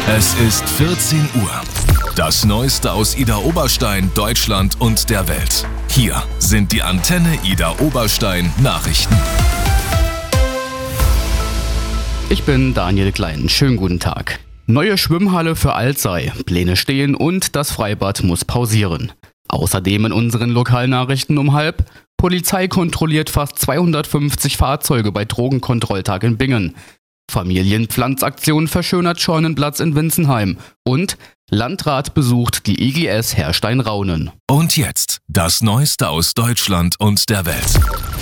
Es ist 14 Uhr. Das Neueste aus Idar Oberstein, Deutschland und der Welt. Hier sind die Antenne Idar Oberstein Nachrichten. Ich bin Daniel Klein. Schönen guten Tag. Neue Schwimmhalle für Alzey. Pläne stehen und das Freibad muss pausieren. Außerdem in unseren Lokalnachrichten um 12:30. Polizei kontrolliert fast 250 Fahrzeuge bei Drogenkontrolltag in Bingen. Familienpflanzaktion verschönert Scheunenplatz in Winsenheim. Und Landrat besucht die IGS Herrstein-Raunen. Und jetzt das Neueste aus Deutschland und der Welt.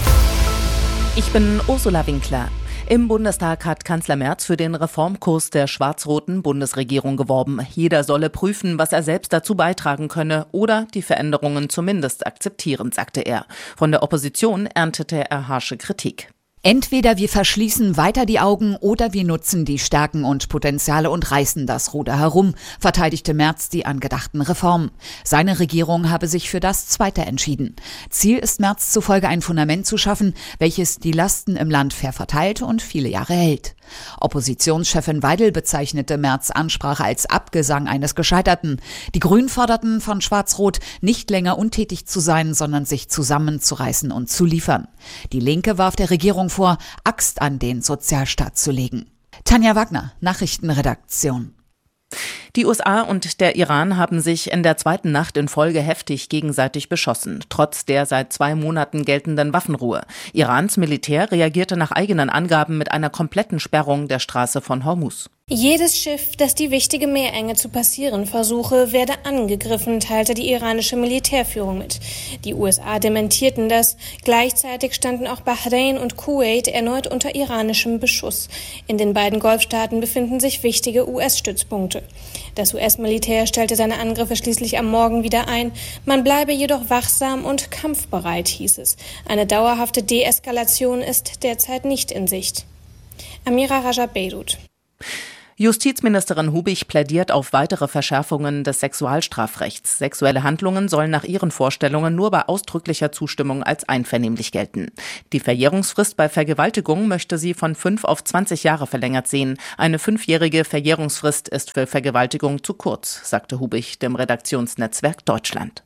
Ich bin Ursula Winkler. Im Bundestag hat Kanzler Merz für den Reformkurs der schwarz-roten Bundesregierung geworben. Jeder solle prüfen, was er selbst dazu beitragen könne oder die Veränderungen zumindest akzeptieren, sagte er. Von der Opposition erntete er harsche Kritik. Entweder wir verschließen weiter die Augen oder wir nutzen die Stärken und Potenziale und reißen das Ruder herum, verteidigte Merz die angedachten Reformen. Seine Regierung habe sich für das Zweite entschieden. Ziel ist Merz zufolge ein Fundament zu schaffen, welches die Lasten im Land fair verteilt und viele Jahre hält. Oppositionschefin Weidel bezeichnete Merz' Ansprache als Abgesang eines Gescheiterten. Die Grünen forderten von Schwarz-Rot, nicht länger untätig zu sein, sondern sich zusammenzureißen und zu liefern. Die Linke warf der Regierung vor, Axt an den Sozialstaat zu legen. Tanja Wagner, Nachrichtenredaktion. Die USA und der Iran haben sich in der zweiten Nacht in Folge heftig gegenseitig beschossen, trotz der seit 2 Monaten geltenden Waffenruhe. Irans Militär reagierte nach eigenen Angaben mit einer kompletten Sperrung der Straße von Hormuz. Jedes Schiff, das die wichtige Meerenge zu passieren versuche, werde angegriffen, teilte die iranische Militärführung mit. Die USA dementierten das. Gleichzeitig standen auch Bahrain und Kuwait erneut unter iranischem Beschuss. In den beiden Golfstaaten befinden sich wichtige US-Stützpunkte. Das US-Militär stellte seine Angriffe schließlich am Morgen wieder ein. Man bleibe jedoch wachsam und kampfbereit, hieß es. Eine dauerhafte Deeskalation ist derzeit nicht in Sicht. Amira Raja, Beirut. Justizministerin Hubig plädiert auf weitere Verschärfungen des Sexualstrafrechts. Sexuelle Handlungen sollen nach ihren Vorstellungen nur bei ausdrücklicher Zustimmung als einvernehmlich gelten. Die Verjährungsfrist bei Vergewaltigung möchte sie von 5 auf 20 Jahre verlängert sehen. Eine 5-jährige Verjährungsfrist ist für Vergewaltigung zu kurz, sagte Hubig dem Redaktionsnetzwerk Deutschland.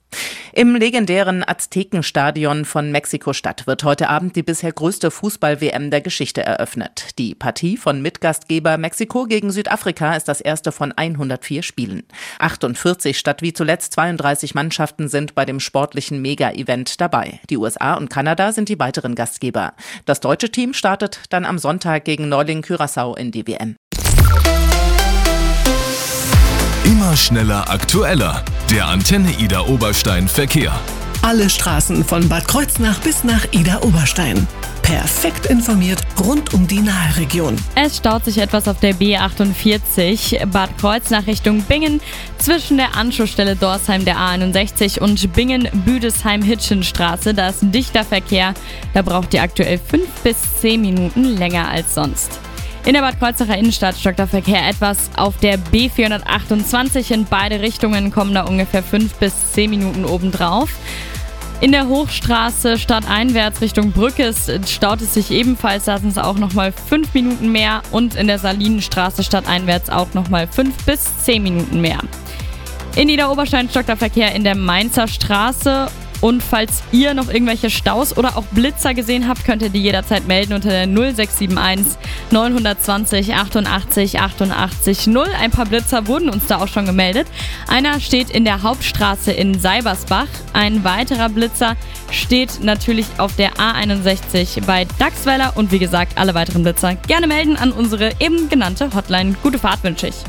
Im legendären Aztekenstadion von Mexiko-Stadt wird heute Abend die bisher größte Fußball-WM der Geschichte eröffnet. Die Partie von Mitgastgeber Mexiko gegen Südafrika ist das erste von 104 Spielen. 48 statt wie zuletzt 32 Mannschaften sind bei dem sportlichen Mega-Event dabei. Die USA und Kanada sind die weiteren Gastgeber. Das deutsche Team startet dann am Sonntag gegen Neuling Curaçao in die WM. Immer schneller, aktueller. Der Antenne Idar Oberstein Verkehr. Alle Straßen von Bad Kreuznach bis nach Idar Oberstein. Perfekt informiert rund um die Nahe-Region. Es staut sich etwas auf der B48 Bad Kreuznach Richtung Bingen zwischen der Anschlussstelle Dorsheim der A61 und Bingen-Büdesheim-Hitchenstraße. Da ist ein dichter Verkehr. Da braucht ihr aktuell 5 bis 10 Minuten länger als sonst. In der Bad Kreuznacher Innenstadt stockt der Verkehr etwas. Auf der B428 in beide Richtungen kommen da ungefähr 5 bis 10 Minuten obendrauf. In der Hochstraße stadteinwärts Richtung Brückes staut es sich ebenfalls, da sind es auch nochmal 5 Minuten mehr. Und in der Salinenstraße stadteinwärts auch nochmal 5 bis 10 Minuten mehr. In Idar Oberstein stockt der Verkehr in der Mainzer Straße. Und falls ihr noch irgendwelche Staus oder auch Blitzer gesehen habt, könnt ihr die jederzeit melden unter der 0671 920 88 88 0. Ein paar Blitzer wurden uns da auch schon gemeldet. Einer steht in der Hauptstraße in Seibersbach. Ein weiterer Blitzer steht natürlich auf der A61 bei Dachsweiler. Und wie gesagt, alle weiteren Blitzer gerne melden an unsere eben genannte Hotline. Gute Fahrt wünsche ich.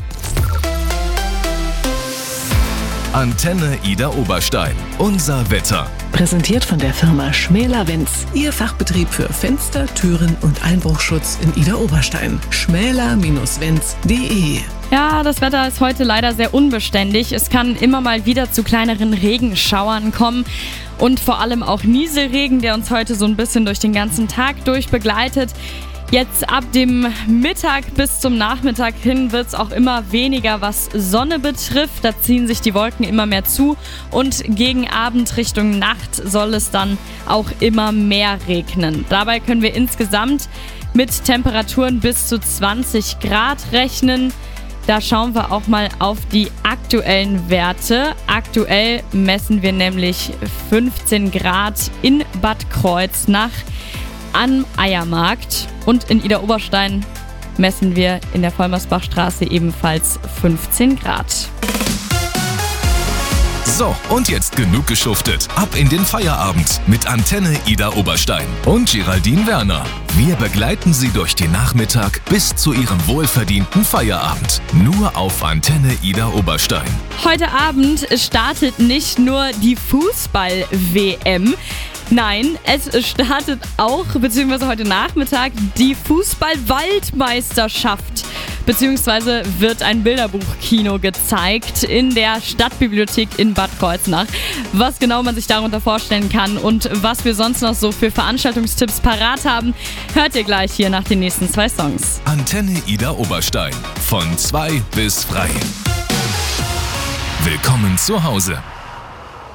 Antenne Idar Oberstein. Unser Wetter. Präsentiert von der Firma Schmäler-Wenz. Ihr Fachbetrieb für Fenster, Türen und Einbruchschutz in Idar Oberstein. schmäler-wenz.de. Ja, das Wetter ist heute leider sehr unbeständig. Es kann immer mal wieder zu kleineren Regenschauern kommen. Und vor allem auch Nieselregen, der uns heute so ein bisschen durch den ganzen Tag durch begleitet. Jetzt ab dem Mittag bis zum Nachmittag hin wird es auch immer weniger, was Sonne betrifft. Da ziehen sich die Wolken immer mehr zu und gegen Abend Richtung Nacht soll es dann auch immer mehr regnen. Dabei können wir insgesamt mit Temperaturen bis zu 20 Grad rechnen. da schauen wir auch mal auf die aktuellen Werte. Aktuell messen wir nämlich 15 Grad in Bad Kreuznach am Eiermarkt und in Ida Oberstein messen wir in der Vollmersbachstraße ebenfalls 15 Grad. So, und jetzt genug geschuftet. Ab in den Feierabend mit Antenne Ida Oberstein und Geraldine Werner. Wir begleiten Sie durch den Nachmittag bis zu Ihrem wohlverdienten Feierabend. Nur auf Antenne Ida Oberstein. Heute Abend startet nicht nur die Fußball-WM. Nein, es startet auch, beziehungsweise heute Nachmittag, die Fußball-Waldmeisterschaft. Beziehungsweise wird ein Bilderbuchkino gezeigt in der Stadtbibliothek in Bad Kreuznach. Was genau man sich darunter vorstellen kann und was wir sonst noch so für Veranstaltungstipps parat haben, hört ihr gleich hier nach den nächsten 2 Songs. Antenne Ida Oberstein. Von 2 bis frei. Willkommen zu Hause.